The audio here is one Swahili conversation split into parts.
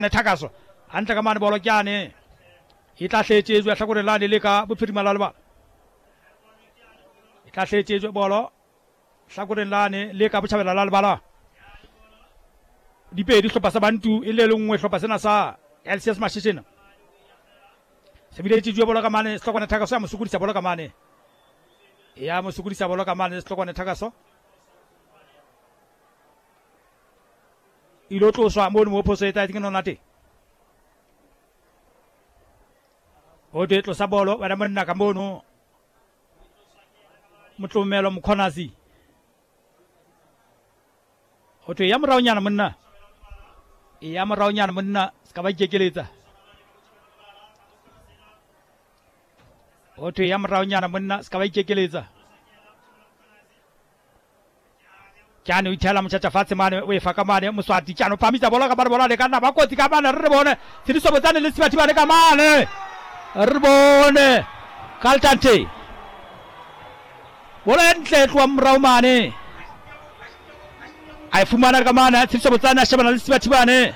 Thakaso hantle ka mane bolo kyane e tla hletsetswe hlakore lane le ka bophirima la leba e tla hletsetswe bolo hlakore lane le ka botjhabela la lebala dipedi hlopha sa bantu e le lengwe hlopha sena sa LCS Mashishina se bile tjijwe bolo ka mane Hlokwane Thakaso ya mosukudisa bolo ka mane ya mosukudisa bolo ka mane Hlokwane Thakaso ilo tloswa mono mo phoso eta dingeno nate o de tlosa bolo bana monna ka mono motlomelo mkhonasi o te ya moraonyana monna ya moraonyana monna ska ba ikekeletsa o te ya moraonyana monna ska ba ikekeletsa Kyane o ithala motjhatja fatshe mane o e fa ka mane Moswati Kyane o phamisa bola ka bola le kana ba kotsi ka mane re bone Tshidiso Botsane le Sibathi bane ka mane re bone Kaltante bola entle tloa morao mane a fumana ka mane Tshidiso Botsane a shebana le Sibathi bane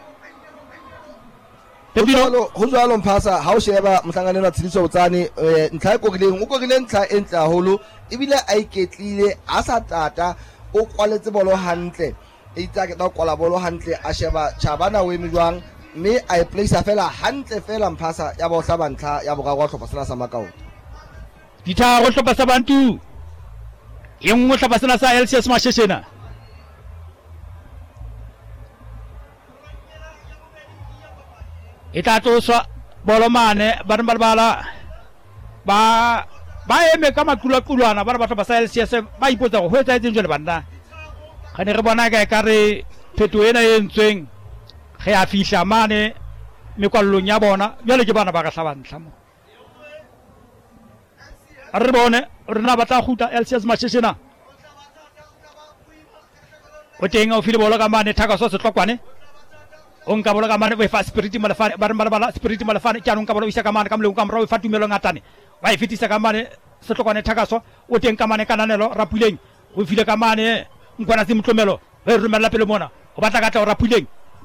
ho jwalo Mphasa ha o sheba mohlanganelo wa Tshidiso Botsane ntlha e kokileng o kokile ntlha e ntle haholo ebile a iketlile a sa tata o kwaletse bolo hantle e itsa ke tla kwala bolo hantle a sheba Chabana o eme jwang mme a e place fela hantle fela Mphasa ya bo hlaba ntlha ya boraro hlopha sena sa Makau ditharo hlopha sa bantu e nngwe hlopha sena sa LCS Mashishina e tla tloswa bolo mane ba balabala ba eme ka matlulwana ba batho ba sa LCS ba ipotsa go hwetsa etseng jole banna gane re bona ka ekare pheto ena e ntsweng ge a fihla mane mekwallong ya bona jale ke bana ba ka hlabantla mo re bone rena ba tla khuta LCS Mashishina o teng o file bolo ka mane Thakaso Setlokwane o nka bolo ka mane o fa Spirit Malefane ba bala Spirit Malefane ke nka bolo isa ka mane ka mleng ka mra o fa tumelo ngatane ba e fetisa ka mane Setlokwane Thakaso o teng ka mane kananelo Rapuleng o file ka mane nkwana se motlomelo re romela pele mona o batla ka tla o Rapuleng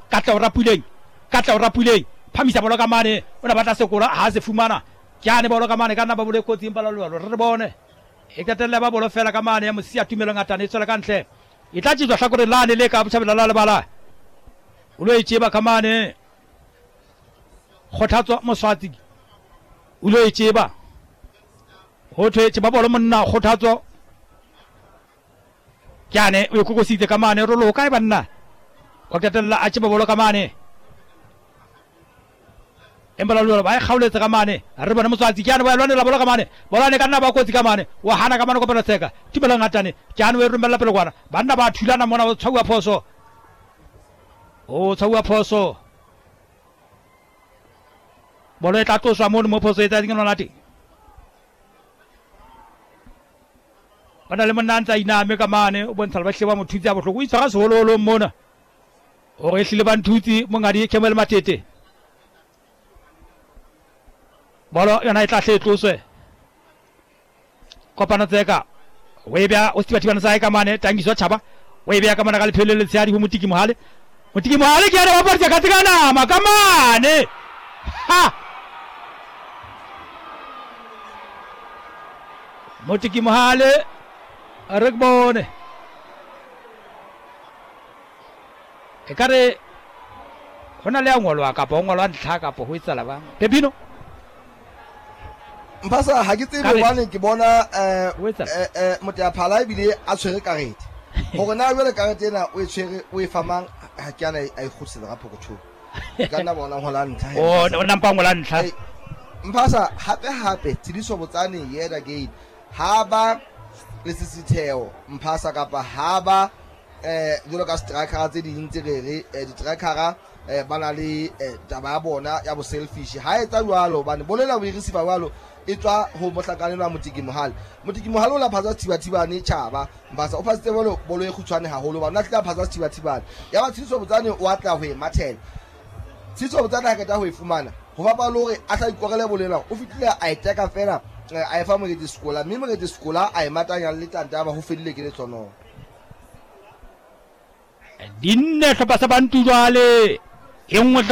phamisa bolo ka mane o na batla sekola ha se fumana kyane bolo ka mane kana ba bole kotsi impala lwalo re bone e katella ba bolo fela ka mane ya mosia tumelo ngatane e tsela ka ntle e tla tsitswa hlakore lane le ka botjhabela la lebala o lo e tseba ka mane khothatswa Moswati o lo e tseba ho thwe tseba bolo monna khothatswa kyane o kokositse ka mane ro lo kae banna o katella a tseba bolo ka mane embala lo ba e khauletse ka mane re bona Moswati kyane ba lwanela bolo ka mane bola ne kana ba kotsi ka mane wa hana ka mane ko pela tseka tibela ngatane kyane we romela pele kwana banna ba thulana mona o tshwa phoso o tshwa phoso bolo e tla tloswa mo phoso e tla dingena nate bana le monantsa iname ka mane o bontsha ba hleba mothutsi a bohloko o itshwara sehololo mona o re hlile ba nthuti mongadi Kemel Matete bolo yona e tla tloswe kopana tseka we bya o Sibathi bana sa ka mane tangiswa Chaba we bya ka mana ka lephelele tshadi ho Motiki Mohale ke re ba borja ka tsana makamane ha Motiki Mohale re bone e kare hona le a ngolwa ka ngolwa ntlha ka ho itsala ba Pepino Mphasa ha ke tsebe bane ke bona Moteaphala e bile a tshwere karete gore na jwale karete ena o e tshwere o e famang ha ke ana a ikhutsela ga phokotho ka nna bona ngola ntlha o nampa ngola ntlha Mphasa hape Tshidiso Botsane yet again haba le sisitheo Mphasa kapa haba jolo ka striker tse ding tse re di striker bana le taba ya bona ya bo selfish ha etsa jwalo bane bolela o receiver jwalo e tswa ho mohlakanelo wa Motiki Mohale o la phatsa Thibathibane Chaba Mphasa o phasitse bolo e khutshwane haholo ba na tla phatsa Thibathibane ya ba Tshidiso Botsane o atla ho e mathela Tshidiso Botsane ha ke ta ho e fumana ho ba ba lore a tla ikorele bolela o fitile a iteka fela a e fa mo ke di skola mme mo ke di skola a e matanya le tanta ba ho fedile ke le tsono dinne hlopha sa bantu jwale e nngwe